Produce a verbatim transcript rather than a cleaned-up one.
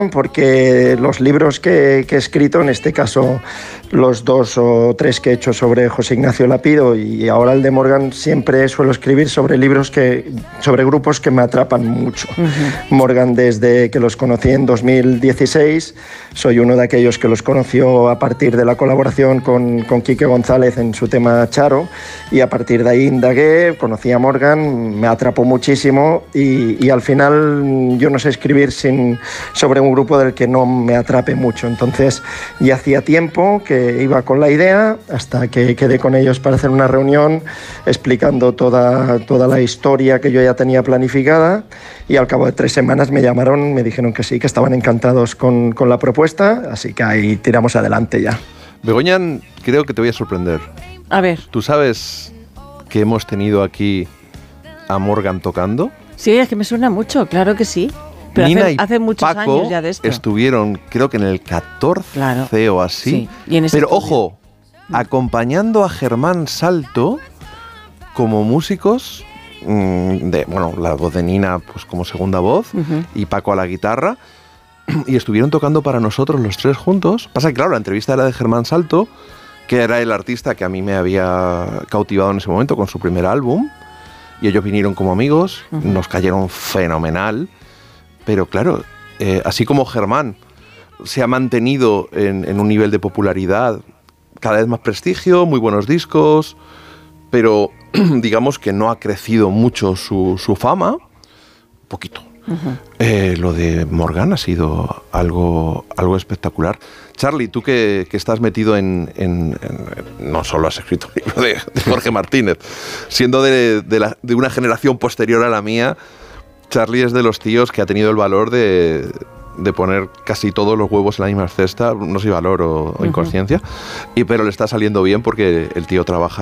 porque los libros que, que he escrito, en este caso los dos o tres que he hecho sobre José Ignacio Lapido y ahora el de Morgan, siempre suelo escribir sobre libros que, sobre grupos que me atrapan mucho. Uh-huh. Morgan, desde que los conocí en dos mil dieciséis, soy uno de aquellos que los conoció a partir de la colaboración con, con Quique González en su tema Charo, y a partir de ahí indagué, conocí a Morgan, me atrapó muchísimo y, y al final yo no sé escribir sin, sobre un grupo del que no me atrape mucho. Entonces ya hacía tiempo que iba con la idea, hasta que quedé con ellos para hacer una reunión explicando toda, toda la historia que yo ya tenía planificada, y al cabo de tres semanas me llamaron, me dijeron que sí, que estaban encantados con, con la propuesta, así que ahí tiramos adelante ya. Begoña, creo que te voy a sorprender. A ver. ¿Tú sabes que hemos tenido aquí a Morgan tocando? Sí, es que me suena mucho, claro que sí. Pero Nina hace, y hace muchos Paco años ya de esto. Estuvieron, creo que en el catorce claro. o así. Sí. Y en ese Pero estudio. ojo, acompañando a Germán Salto como músicos, mmm, de, bueno, la voz de Nina pues como segunda voz, uh-huh. y Paco a la guitarra, y estuvieron tocando para nosotros los tres juntos. Pasa que claro, la entrevista era de Germán Salto, que era el artista que a mí me había cautivado en ese momento con su primer álbum, y ellos vinieron como amigos, uh-huh. nos cayeron fenomenal. Pero claro, eh, así como Germán se ha mantenido en, en un nivel de popularidad, cada vez más prestigio, muy buenos discos, pero digamos que no ha crecido mucho su, su fama, poquito. Uh-huh. Eh, lo de Morgan ha sido algo, algo espectacular. Charly, tú que, que estás metido en, en, en... no solo has escrito un libro de, de Jorge Martínez, siendo de, de, la, de una generación posterior a la mía, Charly es de los tíos que ha tenido el valor de, de poner casi todos los huevos en la misma cesta, no sé si valor o, o inconsciencia, uh-huh. y, pero le está saliendo bien porque el tío trabaja